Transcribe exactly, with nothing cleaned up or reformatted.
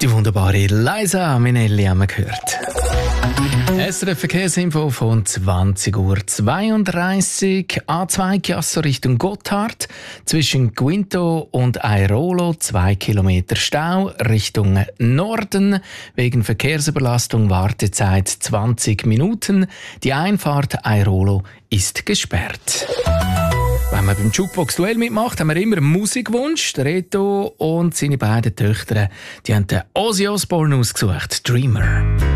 Die wunderbare Liza Minnelli haben wir gehört. S R F Verkehrsinfo von zwanzig Uhr zweiunddreißig. A zwei Chiasso Richtung Gotthard. Zwischen Guinto und Airolo zwei Kilometer Stau. Richtung Norden. Wegen Verkehrsüberlastung Wartezeit zwanzig Minuten. Die Einfahrt Airolo ist gesperrt. Wenn man beim Jukebox-Duell mitmacht, haben wir immer einen Musikwunsch. Der Reto und seine beiden Töchter, die haben den Ozzy Osbourne ausgesucht. Dreamer.